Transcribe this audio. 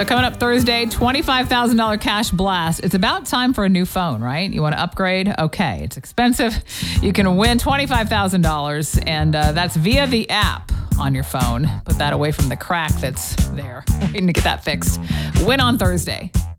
So coming up Thursday, $25,000 cash blast. It's about time for a new phone, right? You want to upgrade? Okay, it's expensive. You can win $25,000, and that's via the app on your phone. Put that away from the crack that's there. Waiting to get that fixed. Win on Thursday.